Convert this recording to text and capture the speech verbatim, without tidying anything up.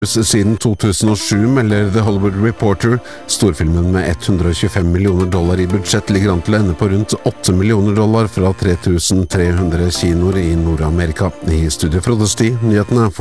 Siden to tusen og sju melder The Hollywood Reporter. Storfilmen med hundre og tjuefem millioner dollar i budsjett ligger an til å ende på rundt åtte millioner dollar fra tre tusen tre hundre kinoer i Nord-Amerika. I studio Frode Sti, nyhetene for